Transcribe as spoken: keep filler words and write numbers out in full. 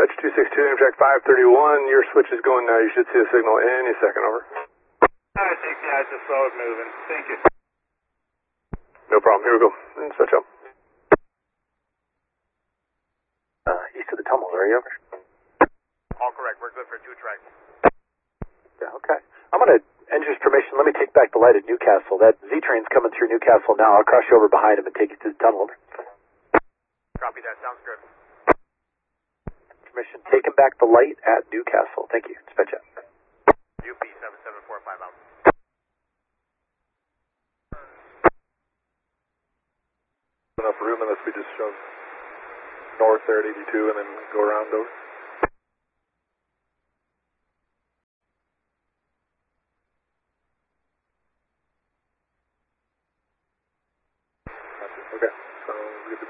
Dispatch two six two, track five thirty-one, your switch is going now, you should see a signal any second, over. I think, yeah, I just saw it moving. Thank you. No problem, here we go. Switch up. Uh, east of the tunnels, are you over? All correct, we're good for two tracks. Yeah, okay. I'm going to, engineer's permission, let me take back the light at Newcastle. That Z-train's coming through Newcastle now. I'll cross you over behind him and take you to the tunnel, over. Copy that, sounds good. Permission, taking back the light at Newcastle. Thank you. Dispatch out. U P seven seven four five out. Enough room unless we just shove north there at eighty-two and then go around those.